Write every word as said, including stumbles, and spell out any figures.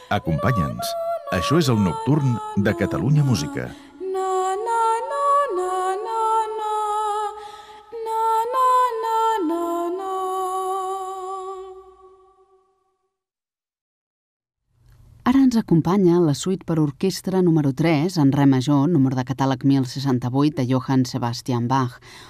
Acompanya'ns. Això és el Nocturn de Catalunya Música. Ara ens acompanya la suite per orquestra número tres, en re major, número de catàleg mil seixanta-vuit, de Johann Sebastian Bach,